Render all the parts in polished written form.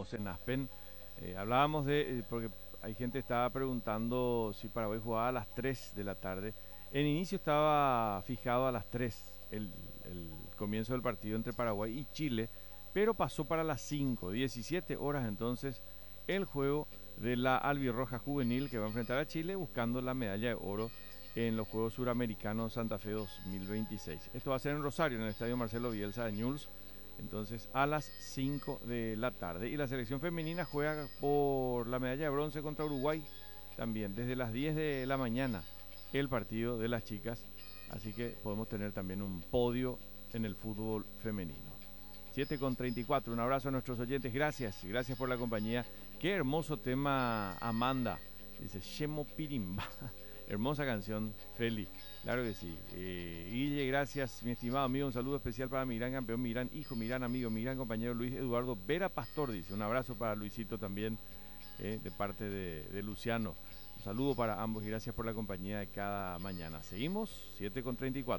seguimos en Aspen. Hablábamos porque hay gente que estaba preguntando si Paraguay jugaba a las 3 de la tarde. En inicio estaba fijado a las 3 el comienzo del partido entre Paraguay y Chile, pero pasó para las 5, 17 horas entonces el juego de la albirroja juvenil que va a enfrentar a Chile buscando la medalla de oro en los Juegos Suramericanos Santa Fe 2026. Esto va a ser en Rosario, en el Estadio Marcelo Bielsa de Ñuls, entonces a las 5 de la tarde. Y la selección femenina juega por la medalla de bronce contra Uruguay también desde las 10 de la mañana el partido de las chicas, así que podemos tener también un podio en el fútbol femenino. 7:34, un abrazo a nuestros oyentes, gracias por la compañía. Qué hermoso tema, Amanda, dice Shemo Pirimba. Hermosa canción, Feli, claro que sí. Guille, gracias, mi estimado amigo, un saludo especial para mi gran campeón, mi gran hijo, mi gran amigo, mi gran compañero Luis Eduardo Vera Pastor, dice, un abrazo para Luisito también, de parte de Luciano. Un saludo para ambos y gracias por la compañía de cada mañana. Seguimos, 7:34.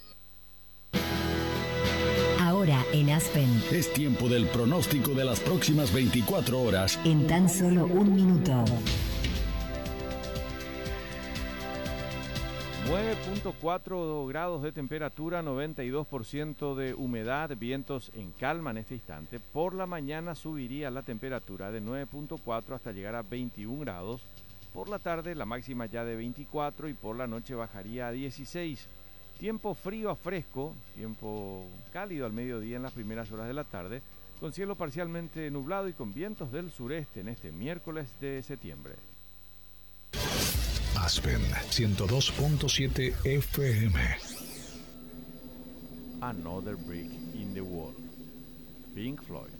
Ahora en Aspen. Es tiempo del pronóstico de las próximas 24 horas. En tan solo un minuto. 9.4 grados de temperatura, 92% de humedad, vientos en calma en este instante. Por la mañana subiría la temperatura de 9.4 hasta llegar a 21 grados. Por la tarde la máxima ya de 24 y por la noche bajaría a 16. Tiempo frío a fresco, tiempo cálido al mediodía en las primeras horas de la tarde, con cielo parcialmente nublado y con vientos del sureste en este miércoles de septiembre. Aspen 102.7 FM. Another Brick in the Wall. Pink Floyd.